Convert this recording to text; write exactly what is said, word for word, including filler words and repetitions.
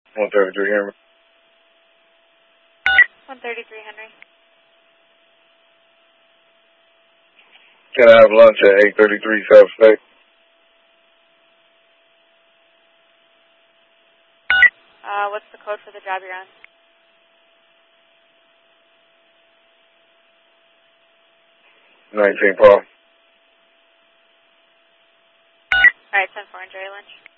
one thirty-three Henry. one thirty-three Henry. Can I have lunch at eight thirty-three South State? Uh, what's the code for the job you're on? nineteen Paul. Alright, ten four, enjoy your lunch.